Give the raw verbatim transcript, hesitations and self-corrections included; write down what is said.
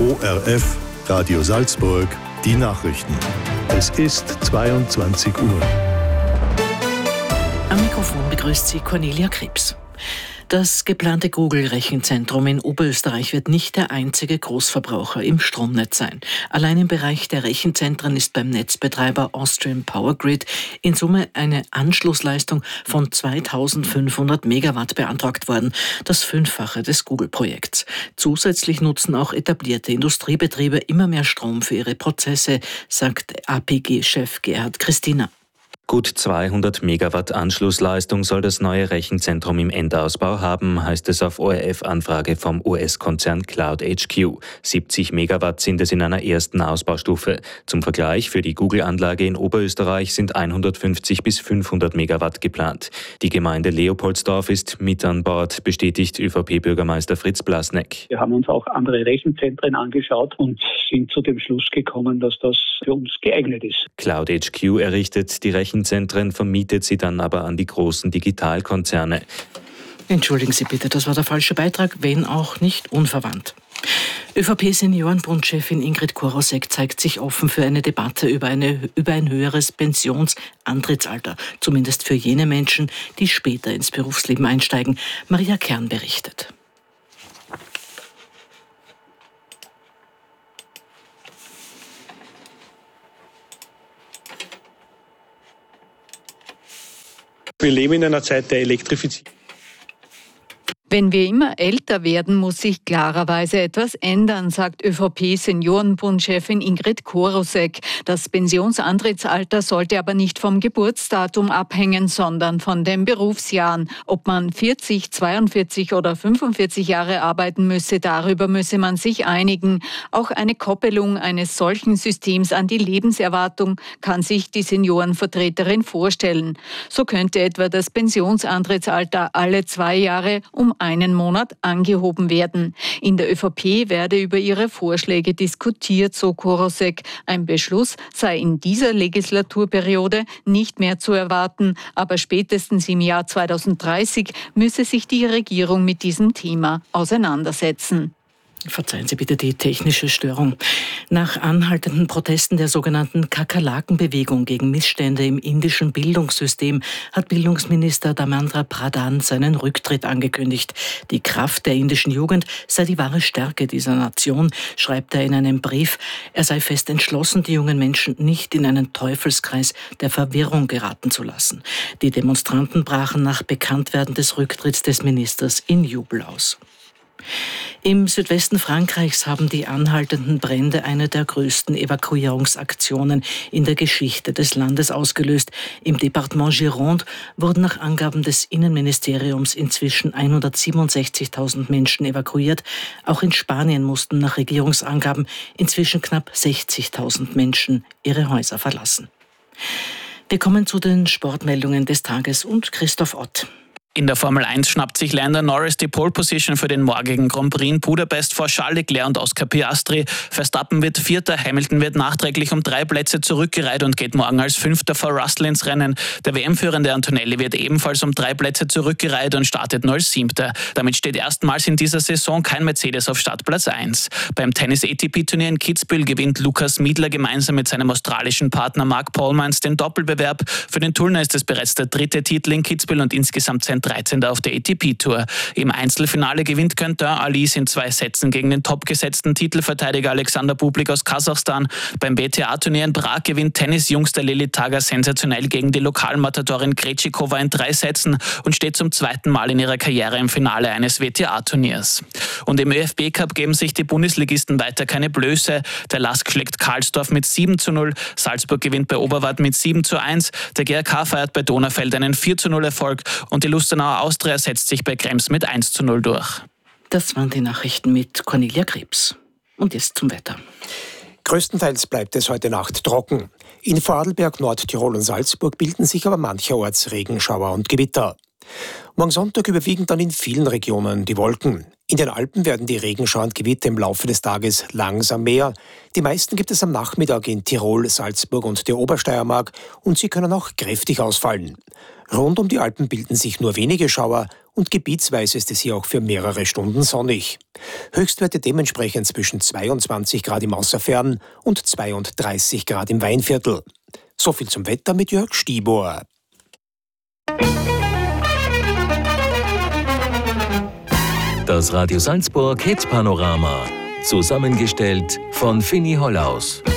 O R F, Radio Salzburg, die Nachrichten. Es ist zweiundzwanzig Uhr. Am Mikrofon begrüßt Sie Cornelia Krebs. Das geplante Google-Rechenzentrum in Oberösterreich wird nicht der einzige Großverbraucher im Stromnetz sein. Allein im Bereich der Rechenzentren ist beim Netzbetreiber Austrian Power Grid in Summe eine Anschlussleistung von zweitausendfünfhundert Megawatt beantragt worden, das Fünffache des Google-Projekts. Zusätzlich nutzen auch etablierte Industriebetriebe immer mehr Strom für ihre Prozesse, sagt A P G-Chef Gerhard Christina. Gut zweihundert Megawatt Anschlussleistung soll das neue Rechenzentrum im Endausbau haben, heißt es auf O R F-Anfrage vom U S-Konzern Cloud H Q. siebzig Megawatt sind es in einer ersten Ausbaustufe. Zum Vergleich, für die Google-Anlage in Oberösterreich sind hundertfünfzig bis fünfhundert Megawatt geplant. Die Gemeinde Leopoldsdorf ist mit an Bord, bestätigt ÖVP-Bürgermeister Fritz Blasneck. Wir haben uns auch andere Rechenzentren angeschaut und sind zu dem Schluss gekommen, dass das für uns geeignet ist. Cloud H Q errichtet die Rechenzentren, vermietet sie dann aber an die großen Digitalkonzerne. Entschuldigen Sie bitte, das war der falsche Beitrag, wenn auch nicht unverwandt. ÖVP-Seniorenbundchefin Ingrid Korosek zeigt sich offen für eine Debatte über, eine, über ein höheres Pensionsantrittsalter, zumindest für jene Menschen, die später ins Berufsleben einsteigen. Maria Kern berichtet. Wir leben in einer Zeit der Elektrifizierung. Wenn wir immer älter werden, muss sich klarerweise etwas ändern, sagt ÖVP-Seniorenbundchefin Ingrid Korosek. Das Pensionsantrittsalter sollte aber nicht vom Geburtsdatum abhängen, sondern von den Berufsjahren. Ob man vierzig, zweiundvierzig oder fünfundvierzig Jahre arbeiten müsse, darüber müsse man sich einigen. Auch eine Koppelung eines solchen Systems an die Lebenserwartung kann sich die Seniorenvertreterin vorstellen. So könnte etwa das Pensionsantrittsalter alle zwei Jahre um einen Monat angehoben werden. In der ÖVP werde über ihre Vorschläge diskutiert, so Korosek. Ein Beschluss sei in dieser Legislaturperiode nicht mehr zu erwarten, aber spätestens im Jahr zweitausenddreißig müsse sich die Regierung mit diesem Thema auseinandersetzen. Verzeihen Sie bitte die technische Störung. Nach anhaltenden Protesten der sogenannten Kakerlakenbewegung gegen Missstände im indischen Bildungssystem hat Bildungsminister Dharmendra Pradhan seinen Rücktritt angekündigt. Die Kraft der indischen Jugend sei die wahre Stärke dieser Nation, schreibt er in einem Brief. Er sei fest entschlossen, die jungen Menschen nicht in einen Teufelskreis der Verwirrung geraten zu lassen. Die Demonstranten brachen nach Bekanntwerden des Rücktritts des Ministers in Jubel aus. Im Südwesten Frankreichs haben die anhaltenden Brände eine der größten Evakuierungsaktionen in der Geschichte des Landes ausgelöst. Im Departement Gironde wurden nach Angaben des Innenministeriums inzwischen hundertsiebenundsechzigtausend Menschen evakuiert. Auch in Spanien mussten nach Regierungsangaben inzwischen knapp sechzigtausend Menschen ihre Häuser verlassen. Wir kommen zu den Sportmeldungen des Tages und Christoph Ott. In der Formel eins schnappt sich Lando Norris die Pole-Position für den morgigen Grand Prix in Budapest vor Charles Leclerc und Oscar Piastri. Verstappen wird Vierter, Hamilton wird nachträglich um drei Plätze zurückgereiht und geht morgen als Fünfter vor Russell ins Rennen. Der W M-Führende Antonelli wird ebenfalls um drei Plätze zurückgereiht und startet nur als Siebter. Damit steht erstmals in dieser Saison kein Mercedes auf Startplatz eins. Beim Tennis-A T P-Turnier in Kitzbühel gewinnt Lukas Miedler gemeinsam mit seinem australischen Partner Mark Polmans den Doppelbewerb. Für den Tullner ist es bereits der dritte Titel in Kitzbühel und insgesamt sein dreizehnter auf der A T P-Tour. Im Einzelfinale gewinnt Quentin Alice in zwei Sätzen gegen den topgesetzten Titelverteidiger Alexander Bublik aus Kasachstan. Beim W T A-Turnier in Prag gewinnt Tennisjungster Lili Taga sensationell gegen die Lokalmatadorin Krejcikova in drei Sätzen und steht zum zweiten Mal in ihrer Karriere im Finale eines W T A-Turniers. Und im ÖFB-Cup geben sich die Bundesligisten weiter keine Blöße. Der Lask schlägt Karlsdorf mit sieben zu null, Salzburg gewinnt bei Oberwart mit sieben zu eins, der G R K feiert bei Donaufeld einen vier zu null Erfolg und die Lustenauer Austria setzt sich bei Krems mit eins zu null durch. Das waren die Nachrichten mit Cornelia Krebs. Und jetzt zum Wetter. Größtenteils bleibt es heute Nacht trocken. In Vorarlberg, Nordtirol und Salzburg bilden sich aber mancherorts Regenschauer und Gewitter. Morgen Sonntag überwiegen dann in vielen Regionen die Wolken. In den Alpen werden die Regenschauer und Gewitter im Laufe des Tages langsam mehr. Die meisten gibt es am Nachmittag in Tirol, Salzburg und der Obersteiermark und sie können auch kräftig ausfallen. Rund um die Alpen bilden sich nur wenige Schauer und gebietsweise ist es hier auch für mehrere Stunden sonnig. Höchstwerte dementsprechend zwischen zweiundzwanzig Grad im Außerfern und zweiunddreißig Grad im Weinviertel. So viel zum Wetter mit Jörg Stibor. Das Radio Salzburg Hit Panorama. Zusammengestellt von Fini Hollaus.